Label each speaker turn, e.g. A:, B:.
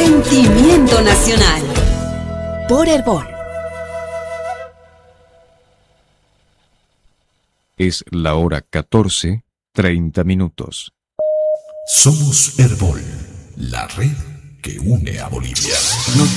A: Sentimiento Nacional. Por Herbol.
B: Es la hora 14:30.
C: Somos Herbol, la red que une a Bolivia.